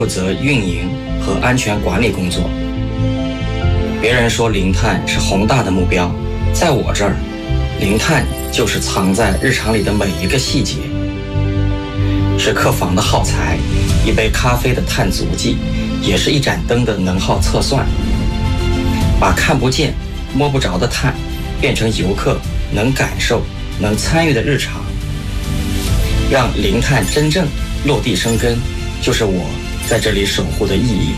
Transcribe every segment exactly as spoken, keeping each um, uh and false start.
负责运营和安全管理工作。别人说零碳是宏大的目标，在我这儿，零碳就是藏在日常里的每一个细节，是客房的耗材，一杯咖啡的碳足迹，也是一盏灯的能耗测算。把看不见、摸不着的碳变成游客能感受、能参与的日常，让零碳真正落地生根，就是我在这里守护的意义。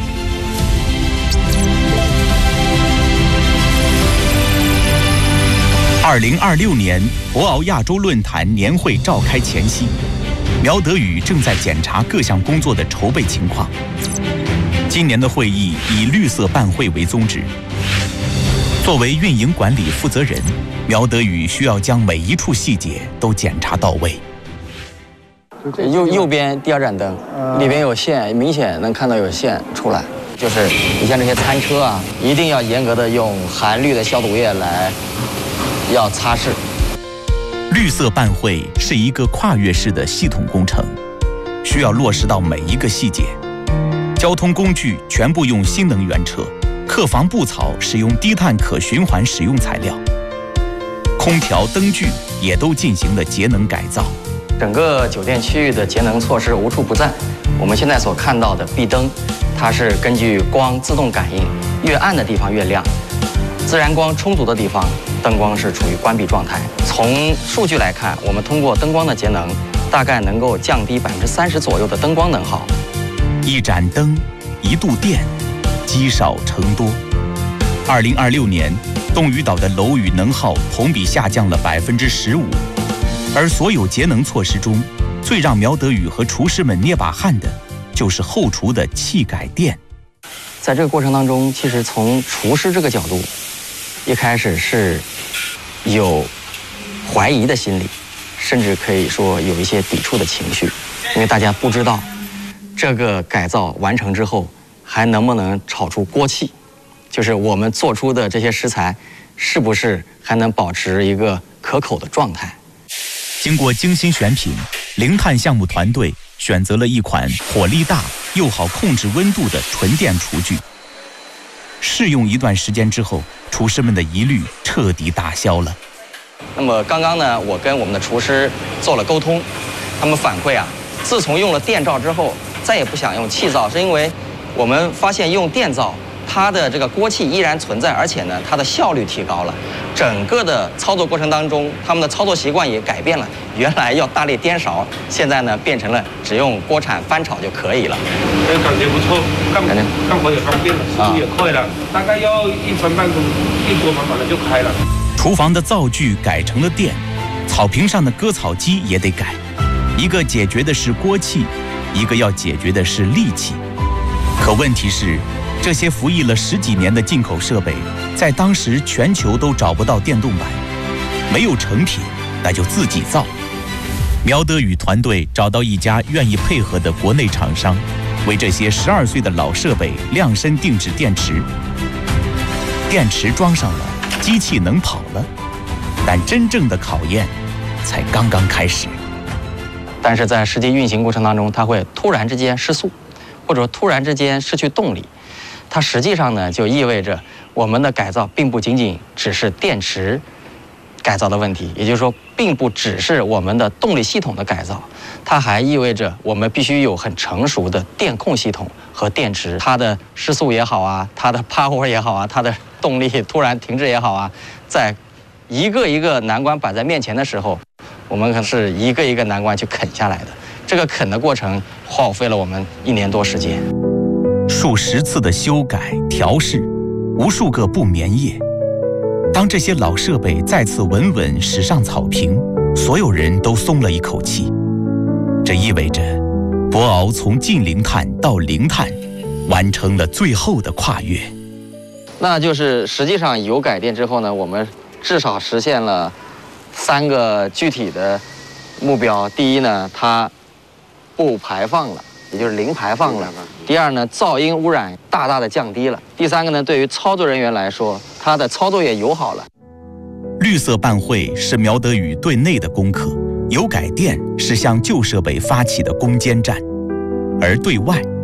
二零二六年博鳌亚洲论坛年会召开前夕，苗德宇正在检查各项工作的筹备情况。今年的会议以绿色办会为宗旨。作为运营管理负责人，苗德宇需要将每一处细节都检查到位。 右右边第二盏灯里边有线，明显能看到有线出来。就是你像这些餐车啊，一定要严格的用含氯的消毒液来要擦拭。 绿色办会是一个跨越式的系统工程，需要落实到每一个细节。交通工具全部用新能源车，客房布草使用低碳可循环使用材料，空调灯具也都进行了节能改造。 整个酒店区域的节能措施无处不在。我们现在所看到的壁灯，它是根据光自动感应，越暗的地方越亮，自然光充足的地方，灯光是处于关闭状态。从数据来看，我们通过灯光的节能，大概能够降低百分之三十左右的灯光能耗。 一盏灯，一度电，积少成多。二零二六年，冻屿岛的楼宇能耗同比下降了百分之十五。而所有节能措施中，最让苗德宇和厨师们捏把汗的，就是后厨的气改电。 在这个过程当中，其实从厨师这个角度，一开始是有怀疑的心理，甚至可以说有一些抵触的情绪，因为大家不知道这个改造完成之后还能不能炒出锅气，就是我们做出的这些食材是不是还能保持一个可口的状态。 经过精心选品，零碳项目团队选择了一款火力大又好控制温度的纯电厨具。试用一段时间之后，厨师们的疑虑彻底打消了。 那么刚刚呢，我跟我们的厨师做了沟通，他们反馈啊，自从用了电灶之后，再也不想用气灶，是因为我们发现用电灶，它的这个锅气依然存在，而且呢，它的效率提高了。整个的操作过程当中，他们的操作习惯也改变了。原来要大力颠勺，现在呢变成了只用锅铲翻炒就可以了。 这感觉不错，干干活也方便了，速度也快了，大概要一分半钟，一锅满满的就开了。 厨房的灶具改成了电，草坪上的割草机也得改。一个解决的是锅气，一个要解决的是力气。可问题是，这些服役了十几年的进口设备，在当时全球都找不到电动版，没有成品，那就自己造。苗德宇团队找到一家愿意配合的国内厂商，为这些十二岁的老设备量身定制电池。电池装上了，机器能跑了，但真正的考验才刚刚开始。 但是在实际运行过程当中，它会突然之间失速，或者说突然之间失去动力。它实际上呢，就意味着我们的改造并不仅仅只是电池改造的问题，也就是说，并不只是我们的动力系统的改造，它还意味着我们必须有很成熟的电控系统和电池，它的失速也好啊，它的 power 也好啊，它的动力突然停滞也好啊，在一个一个难关摆在面前的时候，我们可是一个一个难关去啃下来的。这个啃的过程耗费了我们一年多时间。 数十次的修改调试，无数个不眠夜。当这些老设备再次稳稳驶上草坪，所有人都松了一口气。这意味着博鳌从近零碳到零碳完成了最后的跨越。 那就是实际上油改电之后呢，我们至少实现了三个具体的目标。第一呢，它不排放了，也就是零排放了。第二呢，噪音污染大大的降低了。第三个呢，对于操作人员来说，它的操作也友好了。 绿色办会是苗德宇对内的功课，油改电是向旧设备发起的攻坚战，而对外